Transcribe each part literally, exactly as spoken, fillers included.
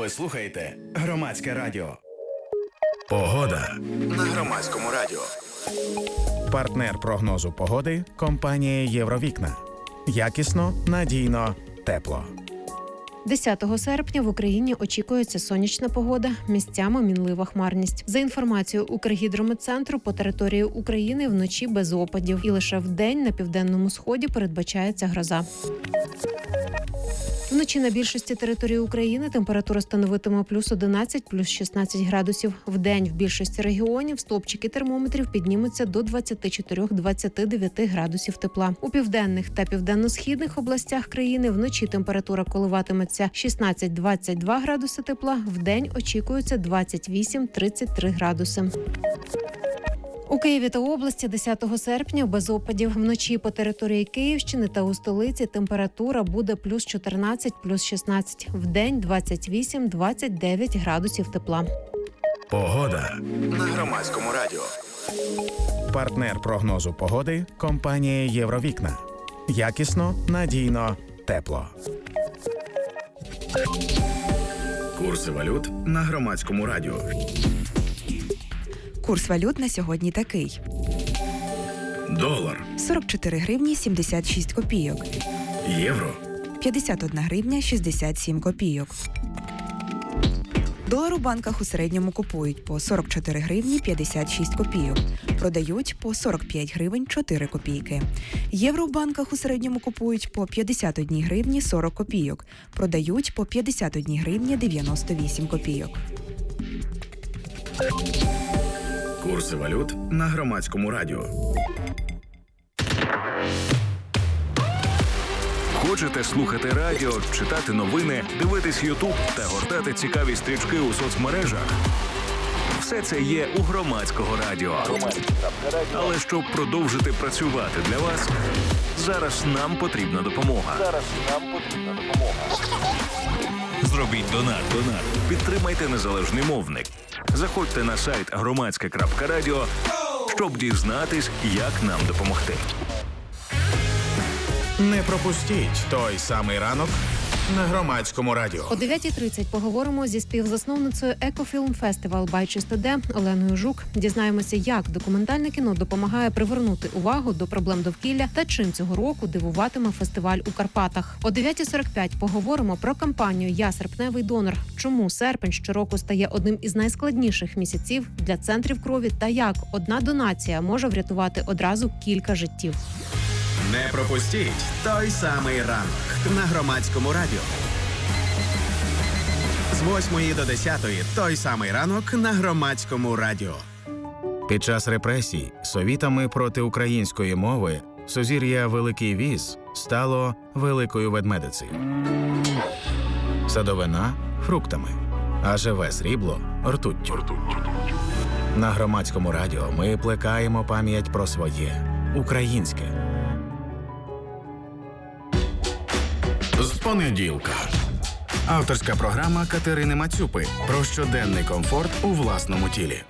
Ви слухаєте Громадське радіо. Погода на Громадському радіо. Партнер прогнозу погоди – компанія «Євровікна». Якісно, надійно, тепло. десятого серпня в Україні очікується сонячна погода, місцями мінлива хмарність. За інформацією Укргідрометцентру, по території України вночі без опадів. І лише вдень на південному сході передбачається гроза. Вночі на більшості території України температура становитиме плюс одинадцять, плюс шістнадцять градусів. Вдень в більшості регіонів стовпчики термометрів піднімуться до двадцять чотири - двадцять дев'ять градусів тепла. У південних та південно-східних областях країни вночі температура коливатиметься шістнадцять - двадцять два градуси тепла, вдень очікується двадцять вісім - тридцять три градуси. У Києві та області десятого серпня без опадів. Вночі по території Київщини та у столиці температура буде плюс чотирнадцять, плюс шістнадцять. Вдень двадцять вісім - двадцять дев'ять градусів тепла. Погода на Громадському радіо. Партнер прогнозу погоди – компанія «Євровікна». Якісно, надійно, тепло. Курси валют на Громадському радіо. Курс валют на сьогодні такий. Долар сорок чотири гривні сімдесят шість копійок. Євро п'ятдесят одна гривня шістдесят сім копійок. Долар у банках у середньому купують по сорок чотири гривні п'ятдесят шість копійок. Продають по сорок п'ять гривень чотири копійки. Євро в банках у середньому купують по п'ятдесят одна гривні сорок копійок. Продають по п'ятдесят одна гривня дев'яносто вісім копійок. Курси валют на Громадському радіо. Хочете слухати радіо, читати новини, дивитись Ютуб та гортати цікаві стрічки у соцмережах? Все це є у Громадського радіо. Але щоб продовжити працювати для вас, зараз нам потрібна допомога. Зараз нам потрібна допомога. Зробіть донат. Донат. Підтримайте незалежний мовник. Заходьте на сайт громадське крапка радіо, щоб дізнатись, як нам допомогти. Не пропустіть той самий ранок на Громадському радіо. О дев'ятій тридцять поговоримо зі співзасновницею Екофільм Фестивал Байчистоде Оленою Жук. Дізнаємося, як документальне кіно допомагає привернути увагу до проблем довкілля та чим цього року дивуватиме фестиваль у Карпатах. О дев'ятій сорок п'ять поговоримо про кампанію «Я серпневий донор». Чому серпень щороку стає одним із найскладніших місяців для центрів крові та як одна донація може врятувати одразу кілька життів. Не пропустіть той самий ранок на Громадському радіо. З восьмої до десятої той самий ранок на Громадському радіо. Під час репресій совітами проти української мови сузір'я Великий Віз стало Великою Ведмедицею. Садовина – фруктами, а живе срібло – ртуттю. На Громадському радіо ми плекаємо пам'ять про своє – українське. З понеділка. Авторська програма Катерини Мацюпи про щоденний комфорт у власному тілі.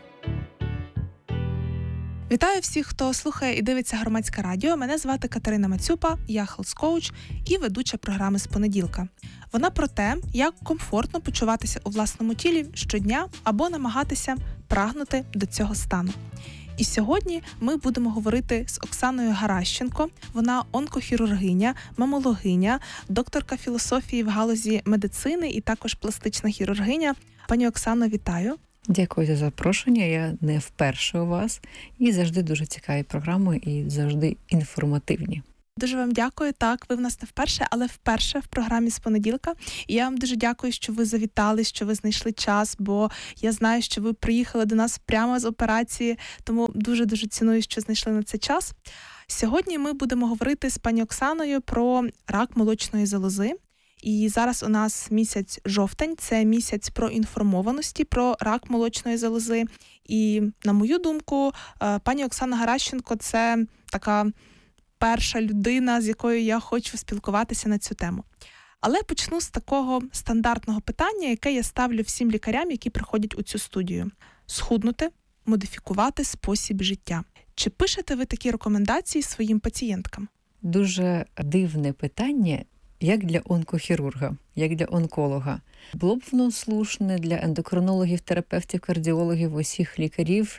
Вітаю всіх, хто слухає і дивиться Громадське радіо. Мене звати Катерина Мацюпа, я хелс-коуч і ведуча програми «З понеділка». Вона про те, як комфортно почуватися у власному тілі щодня або намагатися прагнути до цього стану. І сьогодні ми будемо говорити з Оксаною Гаращенко. Вона онкохірургиня, мамологиня, докторка філософії в галузі медицини і також пластична хірургиня. Пані Оксано, вітаю. Дякую за запрошення. Я не вперше у вас. І завжди дуже цікаві програми і завжди інформативні. Дуже вам дякую. Так, ви в нас не вперше, але вперше в програмі «З понеділка». І я вам дуже дякую, що ви завітали, що ви знайшли час, бо я знаю, що ви приїхали до нас прямо з операції, тому дуже-дуже ціную, що знайшли на це час. Сьогодні ми будемо говорити з пані Оксаною про рак молочної залози. І зараз у нас місяць жовтень, це місяць про інформованості про рак молочної залози. І, на мою думку, пані Оксана Гаращенко – це така перша людина, з якою я хочу спілкуватися на цю тему. Але почну з такого стандартного питання, яке я ставлю всім лікарям, які приходять у цю студію. Схуднути, модифікувати спосіб життя. Чи пишете ви такі рекомендації своїм пацієнткам? Дуже дивне питання, як для онкохірурга, як для онколога. Було б воно слушне для ендокринологів, терапевтів, кардіологів, усіх лікарів,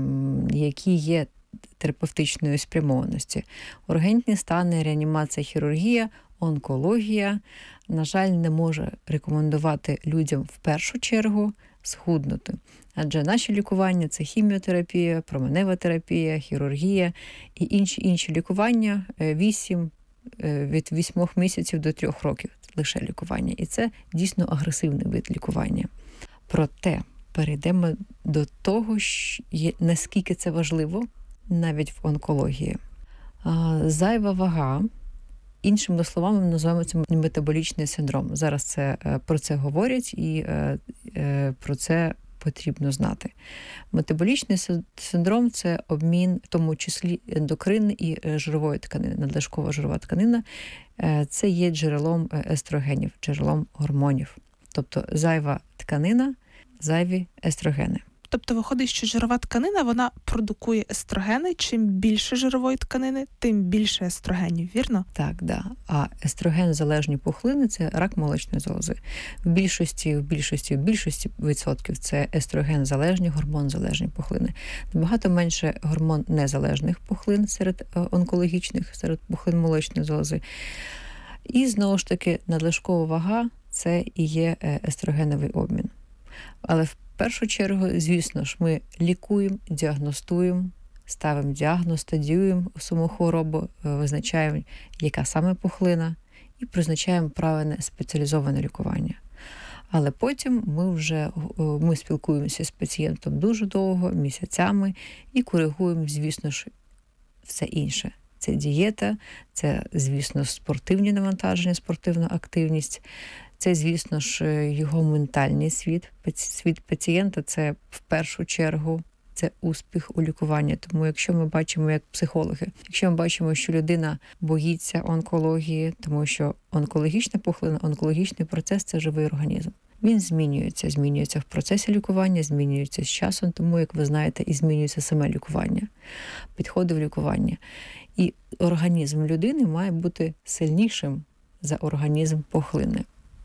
які є терапевтичної спрямованості. Ургентні стани, реанімація, хірургія, онкологія, на жаль, не може рекомендувати людям в першу чергу схуднути. Адже наші лікування – це хіміотерапія, променева терапія, хірургія і інші інші лікування вісім, від вісьмох місяців до трьох років лише лікування. І це дійсно агресивний вид лікування. Проте перейдемо до того, наскільки це важливо навіть в онкології. Зайва вага, іншими словами, ми називаємо це метаболічний синдром. Зараз це, про це говорять і про це потрібно знати. Метаболічний синдром – це обмін, в тому числі ендокрин і жирової тканини. Надлишкова жирова тканина – це є джерелом естрогенів, джерелом гормонів. Тобто зайва тканина, зайві естрогени. Тобто виходить, що жирова тканина, вона продукує естрогени. Чим більше жирової тканини, тим більше естрогенів, вірно? Так, да. А естроген-залежні пухлини – це рак молочної залози. В більшості, в більшості, в більшості відсотків це естроген-залежні, гормон-залежні пухлини. Набагато менше гормон-незалежних пухлин серед онкологічних, серед пухлин молочної залози. І, знову ж таки, надлишкова вага – це і є естрогеновий обмін. Але в В першу чергу, звісно ж, ми лікуємо, діагностуємо, ставимо діагноз, стадіюємо саму хворобу, визначаємо, яка саме пухлина, і призначаємо правильне спеціалізоване лікування. Але потім ми вже ми спілкуємося з пацієнтом дуже довго, місяцями, і коригуємо, звісно ж, все інше. Це дієта, це, звісно, спортивні навантаження, спортивна активність. Це, звісно ж, його ментальний світ. Світ пацієнта – це в першу чергу це успіх у лікуванні. Тому якщо ми бачимо, як психологи, якщо ми бачимо, що людина боїться онкології, тому що онкологічна пухлина, онкологічний процес – це живий організм. Він змінюється, змінюється в процесі лікування, змінюється з часом, тому, як ви знаєте, і змінюється саме лікування, підходи в лікування. І організм людини має бути сильнішим за організм пухлини.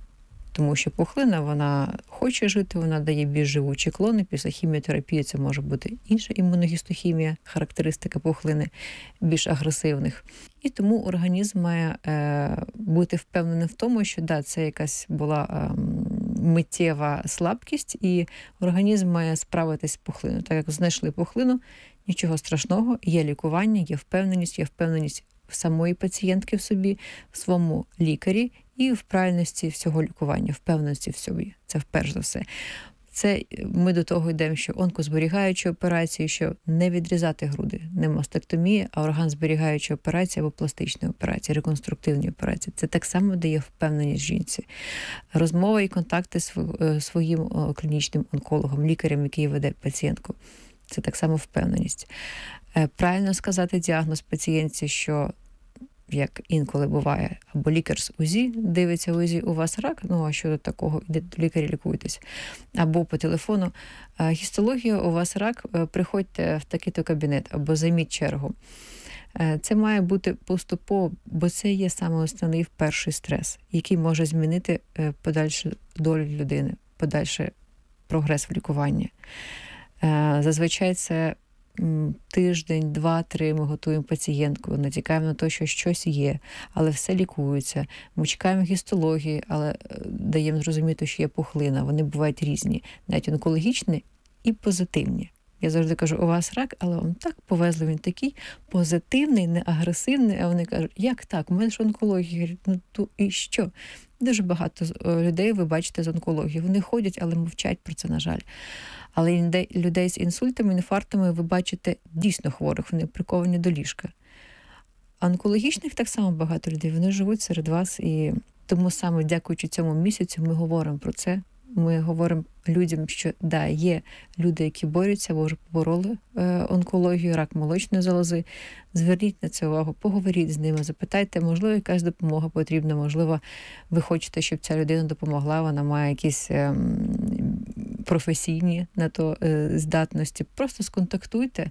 Тому що пухлина, вона хоче жити, вона дає більш живучі клони. Після хіміотерапії це може бути інша імуногістохімія, характеристика пухлини, більш агресивних. І тому організм має е, бути впевнений в тому, що да, це якась була е, миттєва слабкість, і організм має справитись з пухлиною. Так як знайшли пухлину, нічого страшного, є лікування, є впевненість, є впевненість в самої пацієнтки в собі, в своєму лікарі і в правильності всього лікування, впевненості в собі. Це вперше за все. Це ми до того йдемо, що онкозберігаючі операції, що не відрізати груди, не мастектомія, а органзберігаючі операції або пластичні операції, реконструктивні операції. Це так само дає впевненість жінці. Розмова і контакти з своїм клінічним онкологом, лікарем, який веде пацієнтку. Це так само впевненість. Правильно сказати діагноз пацієнтці, що, як інколи буває, або лікар з УЗІ дивиться УЗІ, у вас рак, ну а що до такого, йдете до лікаря, лікуйтесь. Або по телефону, гістологія, у вас рак, приходьте в такий-то кабінет, або займіть чергу. Це має бути поступово, бо це є саме основний перший стрес, який може змінити подальшу долю людини, подальший прогрес в лікуванні. Зазвичай це тиждень, два-три ми готуємо пацієнтку, натякаємо на те, що щось є, але все лікується. Ми чекаємо гістології, але даємо зрозуміти, що є пухлина. Вони бувають різні, навіть онкологічні і позитивні. Я завжди кажу, у вас рак, але вам так повезли, він такий позитивний, не агресивний, а вони кажуть, як так, у мене ж онкологія. Я говорю, ну то і що? Дуже багато людей ви бачите з онкології. Вони ходять, але мовчать про це, на жаль. Але людей з інсультами, інфарктами ви бачите дійсно хворих, вони приковані до ліжка. А онкологічних так само багато людей, вони живуть серед вас. І тому саме дякуючи цьому місяцю ми говоримо про це. Ми говоримо людям, що да, є люди, які борються, або вже побороли е, онкологію, рак молочної залози. Зверніть на це увагу, поговоріть з ними, запитайте, можливо, якась допомога потрібна, можливо, ви хочете, щоб ця людина допомогла, вона має якісь е, професійні на то е, здатності. Просто сконтактуйте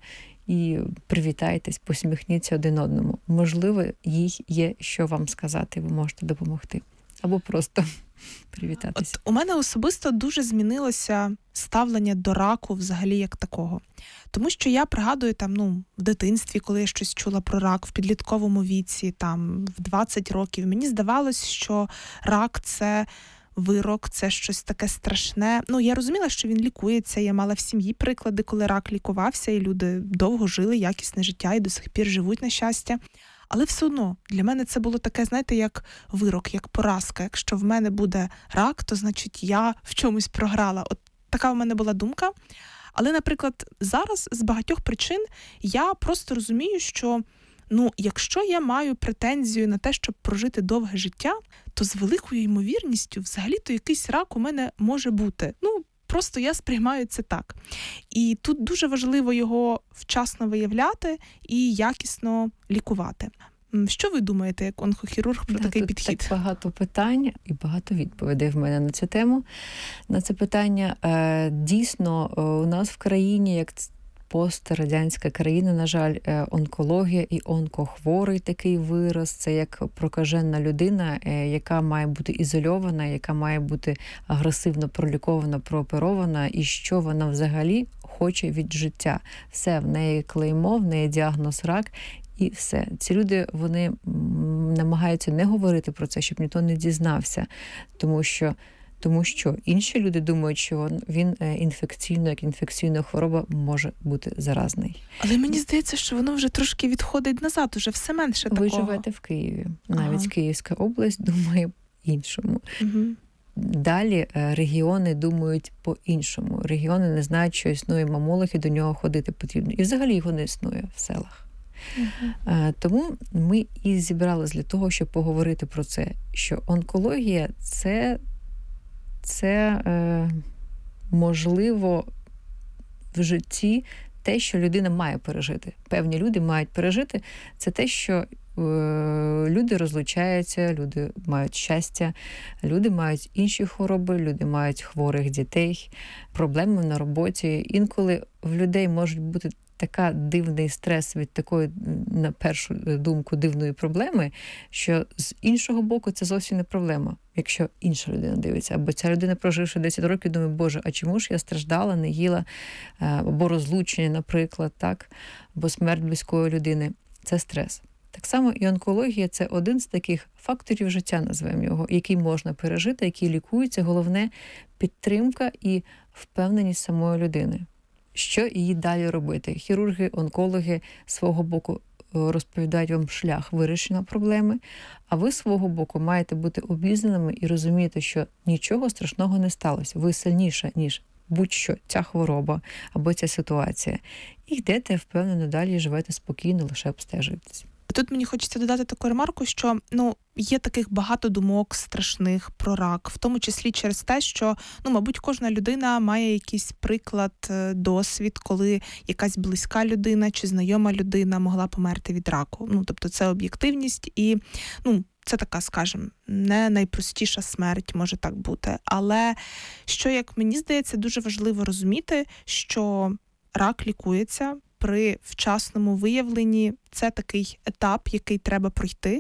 і привітайтесь, посміхніться один одному. Можливо, їй є що вам сказати, ви можете допомогти. Або просто привітатися. От у мене особисто дуже змінилося ставлення до раку взагалі як такого. Тому що я пригадую там, ну, в дитинстві, коли я щось чула про рак, в підлітковому віці, там, в двадцять років, мені здавалось, що рак – це вирок, це щось таке страшне. Ну, я розуміла, що він лікується, я мала в сім'ї приклади, коли рак лікувався, і люди довго жили, якісне життя, і до сих пір живуть, на щастя. Але все одно, для мене це було таке, знаєте, як вирок, як поразка. Якщо в мене буде рак, то, значить, я в чомусь програла. От така в мене була думка. Але, наприклад, зараз з багатьох причин я просто розумію, що, ну, якщо я маю претензію на те, щоб прожити довге життя, то з великою ймовірністю взагалі-то якийсь рак у мене може бути. Ну, просто я сприймаю це так. І тут дуже важливо його вчасно виявляти і якісно лікувати. Що ви думаєте, як онкохірург, про да, такий тут підхід? Так багато питань і багато відповідей в мене на цю тему. На це питання. Дійсно, у нас в країні, як пострадянська країна, на жаль, онкологія і онкохворий такий вираз. Це як прокажена людина, яка має бути ізольована, яка має бути агресивно пролікована, прооперована, і що вона взагалі хоче від життя. Все, в неї клеймо, в неї діагноз рак, і все. Ці люди, вони намагаються не говорити про це, щоб ніхто не дізнався, тому що Тому що інші люди думають, що він інфекційно, як інфекційна хвороба може бути заразний. Але мені здається, що воно вже трошки відходить назад, уже все менше такого. Ви живете в Києві. Навіть ага. Київська область думає по-іншому. Угу. Далі регіони думають по-іншому. Регіони не знають, що існує мамолог, і до нього ходити потрібно. І взагалі його не існує в селах. Uh-huh. Тому ми і зібрались для того, щоб поговорити про це, що онкологія – це Це е, можливо в житті те, що людина має пережити. Певні люди мають пережити. Це те, що е, люди розлучаються, люди мають щастя, люди мають інші хвороби, люди мають хворих дітей, проблеми на роботі. Інколи в людей можуть бути така дивний стрес від такої, на першу думку, дивної проблеми, що з іншого боку це зовсім не проблема, якщо інша людина дивиться. Або ця людина, проживши десять років, думає, боже, а чому ж я страждала, не їла, або розлучення, наприклад, так, або смерть близької людини. Це стрес. Так само і онкологія – це один з таких факторів життя, називаємо його, який можна пережити, який лікується. Головне – підтримка і впевненість самої людини. Що їй далі робити? Хірурги, онкологи свого боку розповідають вам шлях вирішення проблеми, а ви свого боку маєте бути обізнаними і розуміти, що нічого страшного не сталося. Ви сильніша, ніж будь-що, ця хвороба або ця ситуація. І йдете впевнено далі і живете спокійно, лише обстежуєтесь. Тут мені хочеться додати таку ремарку, що, ну, є таких багато думок страшних про рак, в тому числі через те, що, ну, мабуть, кожна людина має якийсь приклад, досвід, коли якась близька людина чи знайома людина могла померти від раку. Ну, тобто це об'єктивність і, ну, це така, скажімо, не найпростіша смерть, може так бути. Але, що, як мені здається, дуже важливо розуміти, що рак лікується при вчасному виявленні. Це такий етап, який треба пройти.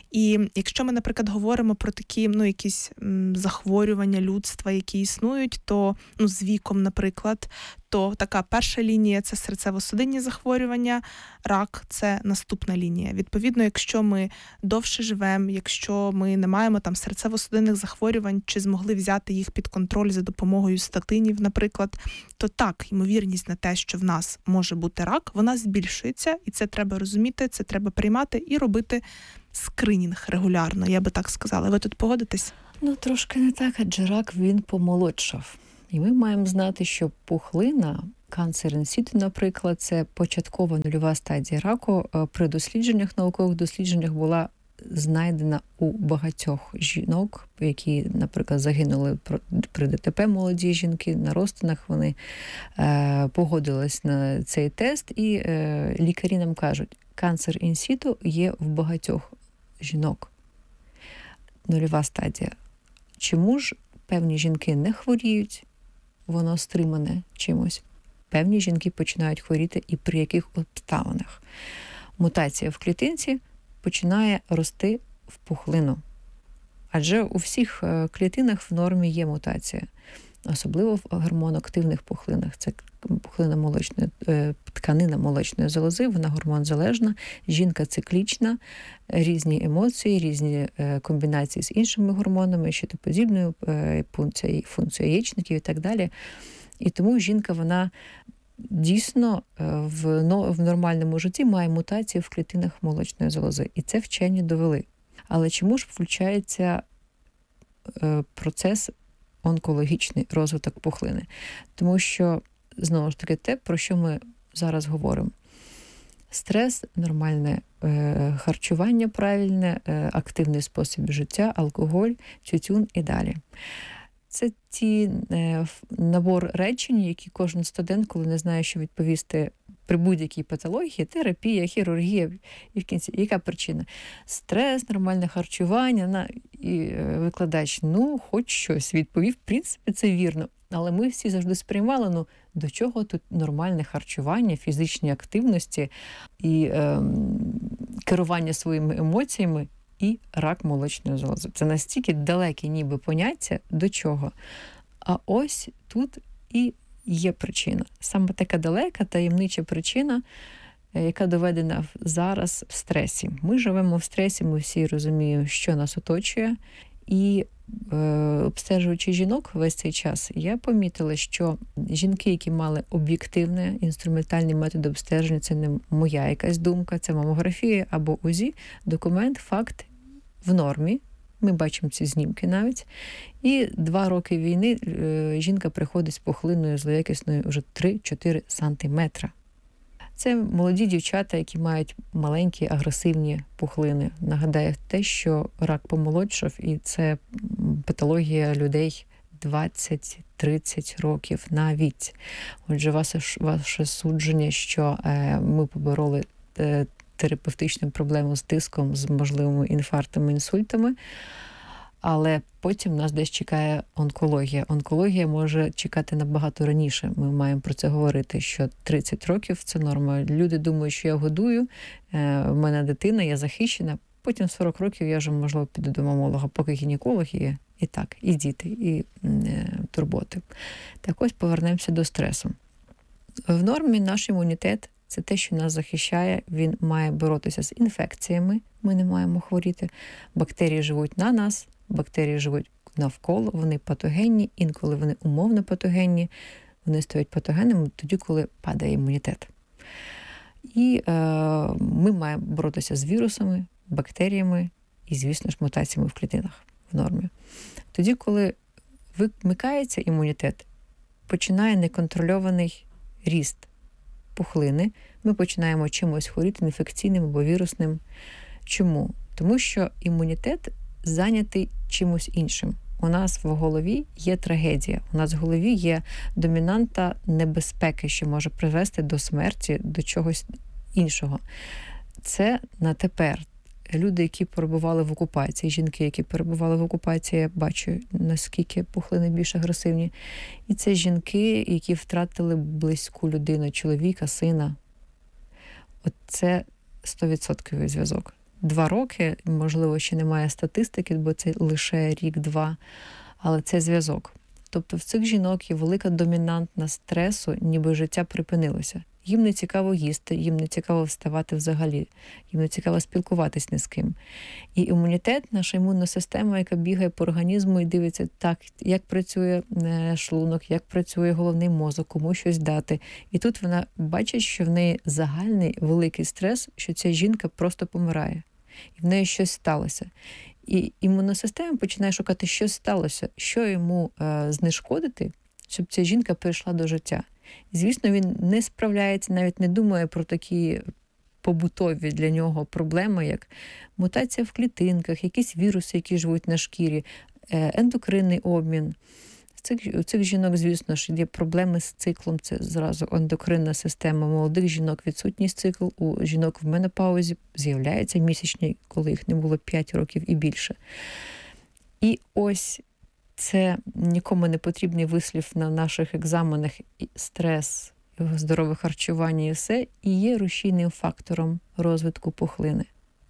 І якщо ми, наприклад, говоримо про такі, ну, якісь м, захворювання людства, які існують, то, ну, з віком, наприклад, то така перша лінія – це серцево-судинні захворювання, рак – це наступна лінія. Відповідно, якщо ми довше живемо, якщо ми не маємо там серцево-судинних захворювань, чи змогли взяти їх під контроль за допомогою статинів, наприклад, то так, ймовірність на те, що в нас може бути рак, вона збільшується, і це треба розуміти. Це треба приймати і робити скринінг регулярно, я би так сказала. Ви тут погодитесь? Ну, трошки не так, адже рак, він помолодшав. І ми маємо знати, що пухлина, канцер ін-сіту, наприклад, це початкова нульова стадія раку. При дослідженнях, наукових дослідженнях була знайдена у багатьох жінок, які, наприклад, загинули при ДТП, молоді жінки, на розтинах, вони е, погодились на цей тест, і е, лікарі нам кажуть, канцер ін-сіту є в багатьох жінок. Нульова стадія. Чому ж певні жінки не хворіють, воно стримане чимось, певні жінки починають хворіти і при яких обставинах. Мутація в клітинці починає рости в пухлину. Адже у всіх клітинах в нормі є мутація. Особливо в гормоноактивних пухлинах. Це пухлина молочної, тканина молочної залози, вона гормонзалежна, жінка циклічна, різні емоції, різні комбінації з іншими гормонами, щитоподібною функцією яєчників і так далі. І тому жінка, вона дійсно в, в нормальному житті має мутації в клітинах молочної залози. І це вчені довели. Але чому ж включається процес онкологічний розвиток пухлини? Тому що, знову ж таки, те, про що ми зараз говоримо. Стрес, нормальне е, харчування правильне, е, активний спосіб життя, алкоголь, тютюн і далі. Це ті е, набор речень, які кожен студент, коли не знає, що відповісти при будь-якій патології, терапія, хірургія, і в кінці, яка причина? Стрес, нормальне харчування, на, і е, викладач, ну, хоч щось відповів, в принципі, це вірно. Але ми всі завжди сприймали, ну, до чого тут нормальне харчування, фізичні активності і е, керування своїми емоціями і рак молочної залози. Це настільки далекі ніби поняття, до чого. А ось тут і є причина. Саме така далека, таємнича причина, яка доведена зараз в стресі. Ми живемо в стресі, ми всі розуміємо, що нас оточує. І е, обстежуючи жінок весь цей час, я помітила, що жінки, які мали об'єктивний інструментальний метод обстеження, це не моя якась думка, це мамографія або УЗІ, документ, факт в нормі. Ми бачимо ці знімки навіть. І два роки війни е, жінка приходить з пухлиною злоякісною вже три-чотири сантиметра. Це молоді дівчата, які мають маленькі агресивні пухлини. Нагадаю те, що рак помолодшав, і це патологія людей двадцять-тридцять років навіть. Отже, ваше, ваше судження, що е, ми побороли е, терапевтичну проблему з тиском, з можливими інфарктами, інсультами, але потім нас десь чекає онкологія. Онкологія може чекати набагато раніше. Ми маємо про це говорити, що тридцять років – це норма. Люди думають, що я годую, в мене дитина, я захищена. Потім сорок років я вже, можливо, піду до мамолога, поки гінеколог є. І так, і діти, і е, турботи. Так ось повернемося до стресу. В нормі наш імунітет – це те, що нас захищає. Він має боротися з інфекціями, ми не маємо хворіти. Бактерії живуть на нас, бактерії живуть навколо, вони патогенні, інколи вони умовно патогенні, вони стають патогенними тоді, коли падає імунітет. І е, ми маємо боротися з вірусами, бактеріями і, звісно ж, мутаціями в клітинах в нормі. Тоді, коли вимикається імунітет, починає неконтрольований ріст пухлини, ми починаємо чимось хворіти інфекційним або вірусним. Чому? Тому що імунітет зайнятий чимось іншим. У нас в голові є трагедія, у нас в голові є домінанта небезпеки, що може привести до смерті, до чогось іншого. Це на тепер. Люди, які перебували в окупації, жінки, які перебували в окупації, я бачу, наскільки пухлини більш агресивні. І це жінки, які втратили близьку людину, чоловіка, сина. От це сто відсотків зв'язок. Два роки, можливо, ще немає статистики, бо це лише рік-два, але це зв'язок. Тобто в цих жінок є велика домінантна стресу, ніби життя припинилося. Їм не цікаво їсти, їм не цікаво вставати взагалі, їм не цікаво спілкуватись ні з ким. І імунітет, наша імунна система, яка бігає по організму і дивиться, так, як працює шлунок, як працює головний мозок, кому щось дати. І тут вона бачить, що в неї загальний великий стрес, що ця жінка просто помирає. І в неї щось сталося. І імунна система починає шукати, що сталося, що йому е, знешкодити, щоб ця жінка перейшла до життя. І, звісно, він не справляється, навіть не думає про такі побутові для нього проблеми, як мутація в клітинках, якісь віруси, які живуть на шкірі, ендокринний обмін. У цих, у цих жінок, звісно ж, є проблеми з циклом, це зразу ендокринна система. У молодих жінок відсутність цикл, у жінок в менопаузі з'являються місячні, коли їх не було п'ять років і більше. І ось це нікому не потрібний вислів на наших екзаменах. Стрес, здорове харчування і все, і є рушійним фактором розвитку пухлини.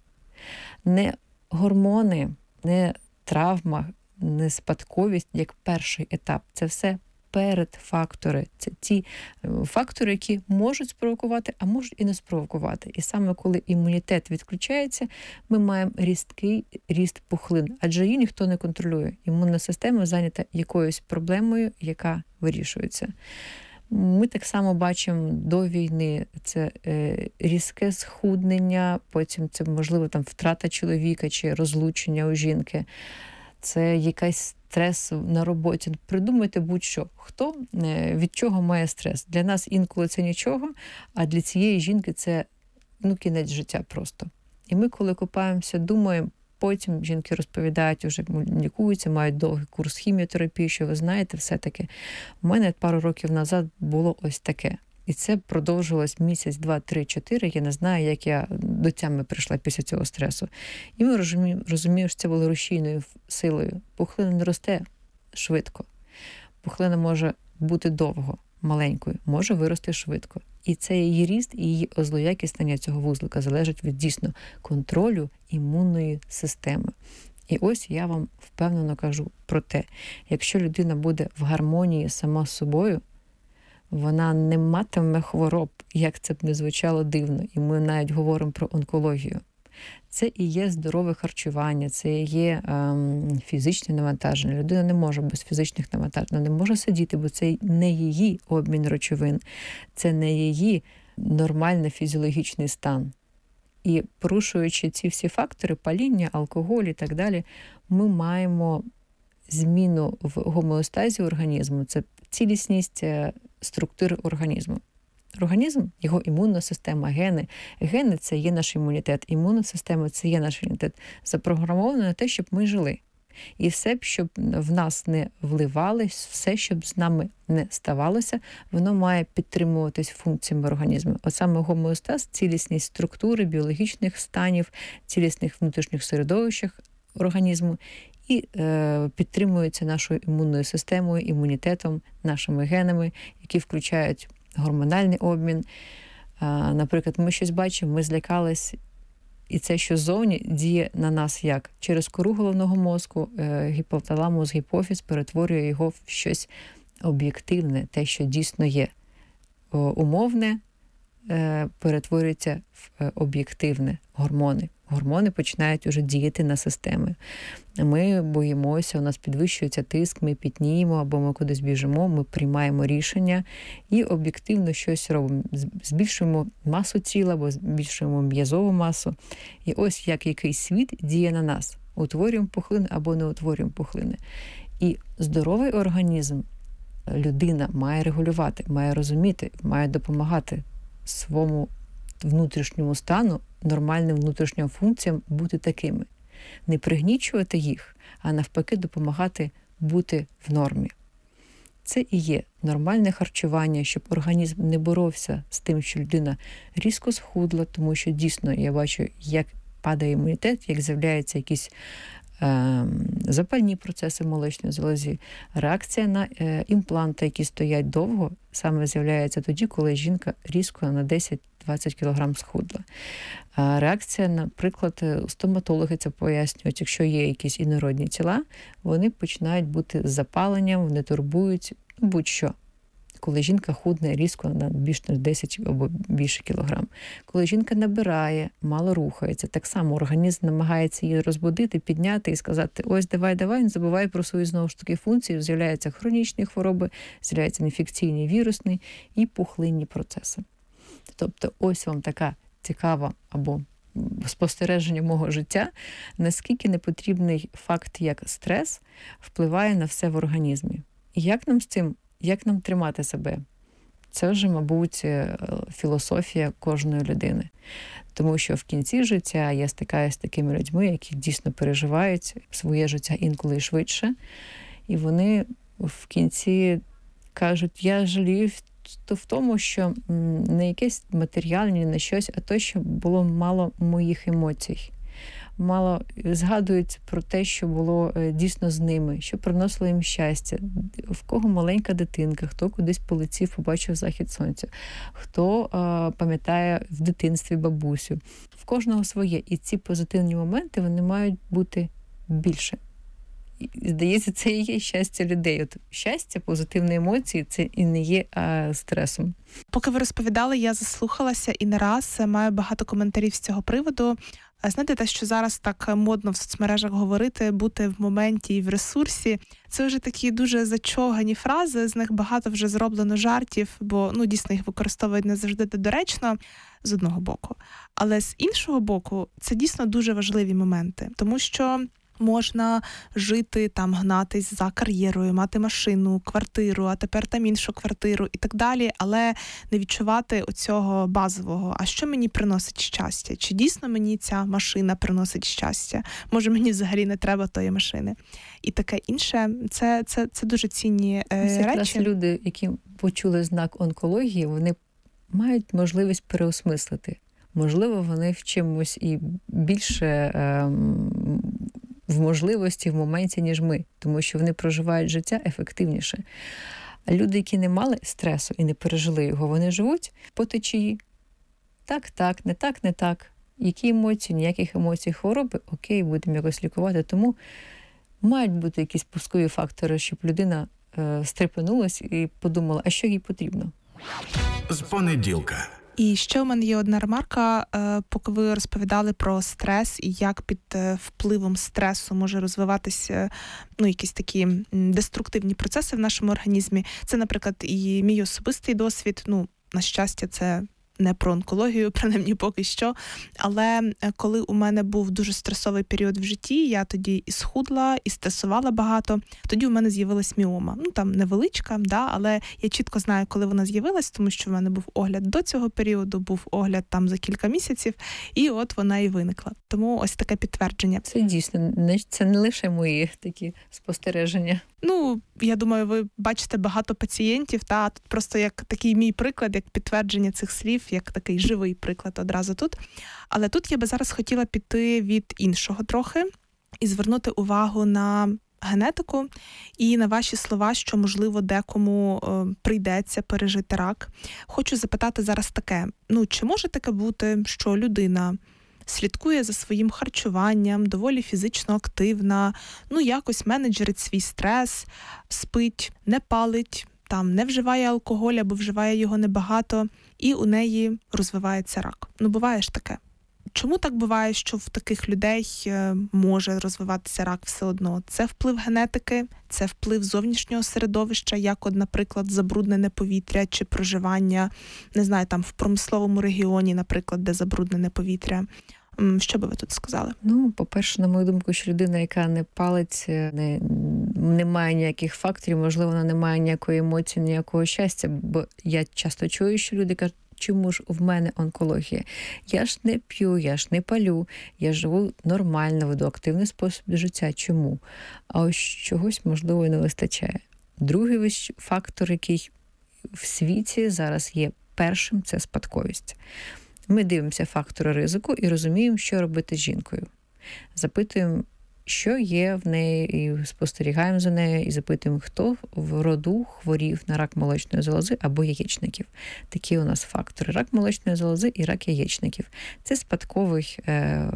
Не гормони, не травма, не спадковість як перший етап. Це все передфактори. Це ті фактори, які можуть спровокувати, а можуть і не спровокувати. І саме коли імунітет відключається, ми маємо різкий ріст пухлин. Адже її ніхто не контролює. Імунна система зайнята якоюсь проблемою, яка вирішується. Ми так само бачимо до війни це е, різке схуднення, потім це, можливо, там втрата чоловіка чи розлучення у жінки. Це якийсь стрес на роботі. Придумайте будь-що. Хто від чого має стрес? Для нас інколи це нічого, а для цієї жінки це ну, кінець життя просто. І ми, коли купаємося, думаємо, потім жінки розповідають, вже лікуються, мають довгий курс хіміотерапії, що ви знаєте, все-таки. У мене пару років назад було ось таке. І це продовжилось місяць, два, три, чотири. Я не знаю, як я до тями прийшла після цього стресу. І ми розуміємо, що це було рушійною силою. Пухлина не росте швидко. Пухлина може бути довго, маленькою, може вирости швидко. І це її ріст і її злоякіснення цього вузлика залежить від дійсно контролю імунної системи. І ось я вам впевнено кажу про те, якщо людина буде в гармонії сама з собою, вона не матиме хвороб, як це б не звучало дивно. І ми навіть говоримо про онкологію. Це і є здорове харчування, це і є ем, фізичне навантаження. Людина не може без фізичних навантажень, не може сидіти, бо це не її обмін речовин, це не її нормальний фізіологічний стан. І порушуючи ці всі фактори, паління, алкоголь і так далі, ми маємо зміну в гомеостазі організму, це цілісність структури організму. Організм, його імунна система, гени. Гени – це є наш імунітет. Імунна система – це є наш імунітет. Запрограмовано на те, щоб ми жили. І все, щоб в нас не вливалось, все, щоб з нами не ставалося, воно має підтримуватись функціями організму. От саме гомеостаз – цілісність структури, біологічних станів, цілісних внутрішніх середовищах організму і е, підтримується нашою імунною системою, імунітетом, нашими генами, які включають гормональний обмін. А, наприклад, ми щось бачимо, ми злякались, і це, що ззовні, діє на нас як? Через кору головного мозку, е, гіпоталамус, гіпофіз перетворює його в щось об'єктивне, те, що дійсно є. О, умовне е, перетворюється в е, об'єктивне, гормони. Гормони починають уже діяти на системи. Ми боїмося, у нас підвищується тиск, ми пітніємо, або ми кудись біжимо, ми приймаємо рішення і об'єктивно щось робимо. Збільшуємо масу тіла, або збільшуємо м'язову масу. І ось як якийсь світ діє на нас. Утворюємо пухлини або не утворюємо пухлини. І здоровий організм людина має регулювати, має розуміти, має допомагати своєму внутрішньому стану, нормальним внутрішнім функціям бути такими. Не пригнічувати їх, а навпаки допомагати бути в нормі. Це і є нормальне харчування, щоб організм не боровся з тим, що людина різко схудла, тому що дійсно я бачу, як падає імунітет, як з'являються якісь е, запальні процеси в молочній залозі. Реакція на е, імпланти, які стоять довго, саме з'являється тоді, коли жінка різко на десять-двадцять кілограм схудла. А реакція, наприклад, стоматологи це пояснюють, якщо є якісь інородні тіла, вони починають бути з запаленням, вони турбують будь-що. Коли жінка худне різко на більш ніж десять або більше кілограм. Коли жінка набирає, мало рухається, так само організм намагається її розбудити, підняти і сказати, ось давай, давай, не забувай про свої знову ж таки функції, з'являються хронічні хвороби, з'являються інфекційні, вірусні і пухлинні процеси. Тобто ось вам така цікава або спостереження мого життя, наскільки непотрібний факт, як стрес, впливає на все в організмі. І як нам з цим, як нам тримати себе? Це вже, мабуть, філософія кожної людини. Тому що в кінці життя я стикаюся з такими людьми, які дійсно переживають своє життя інколи і швидше. І вони в кінці кажуть, я жалію то в тому, що не якесь матеріальне, не щось, а то, що було мало моїх емоцій. мало згадують про те, що було дійсно з ними, що приносило їм щастя, в кого маленька дитинка, хто кудись полетів, побачив захід сонця, хто а, пам'ятає в дитинстві бабусю. В кожного своє. І ці позитивні моменти, вони мають бути більше. І, здається, це і є щастя людей. От щастя, позитивні емоції – це і не є а, стресом. Поки ви розповідали, я заслухалася і не раз маю багато коментарів з цього приводу. Знаєте, те, що зараз так модно в соцмережах говорити, бути в моменті і в ресурсі, це вже такі дуже зачогані фрази, з них багато вже зроблено жартів, бо ну дійсно їх використовують не завжди доречно, з одного боку. Але з іншого боку, це дійсно дуже важливі моменти, тому що можна жити, там, гнатись за кар'єрою, мати машину, квартиру, а тепер там іншу квартиру і так далі, але не відчувати оцього базового. А що мені приносить щастя? Чи дійсно мені ця машина приносить щастя? Може, мені взагалі не треба тої машини? І таке інше. Це, це, це дуже цінні е, це речі. Люди, які почули знак онкології, вони мають можливість переосмислити. Можливо, вони в чимось і більше е, в можливості, в моменті, ніж ми, тому що вони проживають життя ефективніше. А люди, які не мали стресу і не пережили його, вони живуть по течії. Так, так, не так, не так. Які емоції, ніяких емоцій, хвороби, окей, будемо якось лікувати. Тому мають бути якісь пускові фактори, щоб людина е, стрепенулась і подумала, а що їй потрібно. З понеділка. І ще у мене є одна ремарка, поки ви розповідали про стрес і як під впливом стресу може розвиватися ну, якісь такі деструктивні процеси в нашому організмі. Це, наприклад, і мій особистий досвід, ну, на щастя, це не про онкологію, принаймні поки що. Але коли у мене був дуже стресовий період в житті, я тоді і схудла, і стресувала багато, тоді у мене з'явилась міома. Ну, там невеличка, да, але я чітко знаю, коли вона з'явилась, тому що в мене був огляд до цього періоду, був огляд там за кілька місяців, і от вона і виникла. Тому ось таке підтвердження. Це дійсно, це не лише мої такі спостереження. Ну, я думаю, ви бачите багато пацієнтів, та тут просто як такий мій приклад, як підтвердження цих слів, як такий живий приклад одразу тут. Але тут я би зараз хотіла піти від іншого трохи і звернути увагу на генетику і на ваші слова, що, можливо, декому е, прийдеться пережити рак. Хочу запитати зараз таке, ну, чи може таке бути, що людина слідкує за своїм харчуванням, доволі фізично активна, ну, якось менеджерить свій стрес, спить, не палить, там, не вживає алкоголь або вживає його небагато, і у неї розвивається рак. Ну, буває ж таке. Чому так буває, що в таких людей може розвиватися рак все одно? Це вплив генетики, це вплив зовнішнього середовища, як, от, наприклад, забруднене повітря чи проживання, не знаю, там в промисловому регіоні, наприклад, де забруднене повітря. Що би ви тут сказали? Ну, по-перше, на мою думку, що людина, яка не палить, не, не має ніяких факторів, можливо, вона не має ніякої емоції, ніякого щастя, бо я часто чую, що люди кажуть, чому ж в мене онкологія? Я ж не п'ю, я ж не палю, я живу нормально, веду активний спосіб життя. Чому? А ось чогось, можливо, і не вистачає. Другий фактор, який в світі зараз є першим, це спадковість. Ми дивимося фактори ризику і розуміємо, що робити з жінкою. Запитуємо, що є в неї, і спостерігаємо за нею, і запитуємо, хто в роду хворів на рак молочної залози або яєчників. Такі у нас фактори. Рак молочної залози і рак яєчників. Це спадковий е,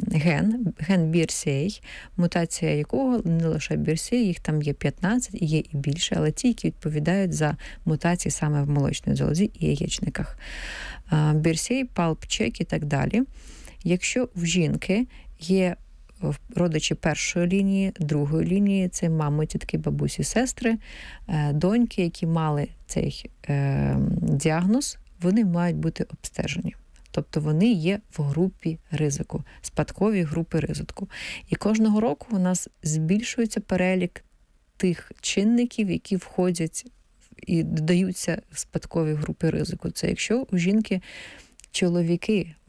ген, ген бі ар сі ей, мутація якого не лише бі ар сі ей, їх там є п'ятнадцять, є і більше, але ті, які відповідають за мутації саме в молочній залозі і яєчниках. бі ар сі ей, палп-чек і так далі. Якщо в жінки є родичі першої лінії, другої лінії, це мами, тітки, бабусі, сестри, доньки, які мали цей е, діагноз, вони мають бути обстежені. Тобто вони є в групі ризику, спадковій групи ризику. І кожного року у нас збільшується перелік тих чинників, які входять і додаються в спадкові групи ризику. Це якщо у жінки чоловіки